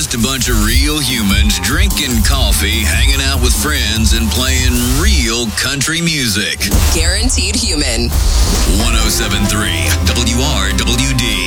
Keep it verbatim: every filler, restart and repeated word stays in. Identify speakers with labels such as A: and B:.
A: just a bunch of real humans drinking coffee, hanging out with friends, and playing real country music.
B: Guaranteed Human.
A: one oh seven point three W R W D.